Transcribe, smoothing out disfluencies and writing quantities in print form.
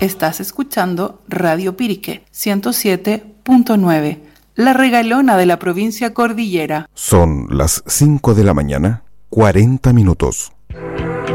Estás escuchando Radio Pirique 107.9, la regalona de la provincia Cordillera. Son las 5 de la mañana, 40 minutos.